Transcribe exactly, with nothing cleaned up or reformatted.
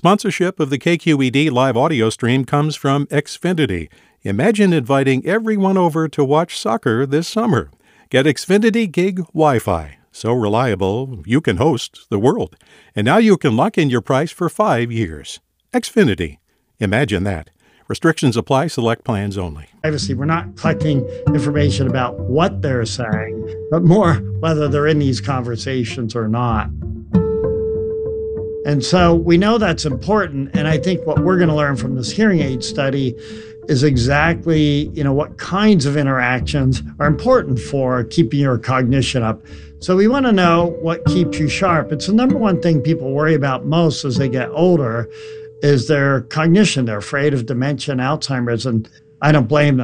Sponsorship of the K Q E D live audio stream comes from Xfinity. Imagine inviting everyone over to watch soccer this summer. Get Xfinity Gig Wi-Fi. So reliable, you can host the world. And now you can lock in your price for five years. Xfinity. Imagine that. Restrictions apply. Select plans only. Obviously, we're not collecting information about what they're saying, but more whether they're in these conversations or not. And so we know that's important. And I think what we're going to learn from this hearing aid study is exactly, you know, what kinds of interactions are important for keeping your cognition up. So we want to know what keeps you sharp. It's the number one thing people worry about most as they get older is their cognition. They're afraid of dementia and Alzheimer's, and I don't blame them.